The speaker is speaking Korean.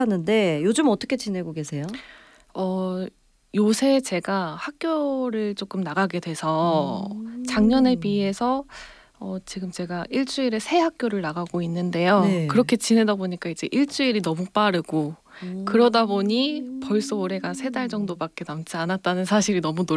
하는데 요즘 어떻게 지내고 계세요? 요새 제가 학교를 조금 나가게 돼서 작년에 비해서 지금 제가 일주일에 3학교를 나가고 있는데요. 네. 그렇게 지내다 보니까 이제 일주일이 너무 빠르고 그러다 보니 벌써 올해가 3달 정도밖에 남지 않았다는 사실이 너무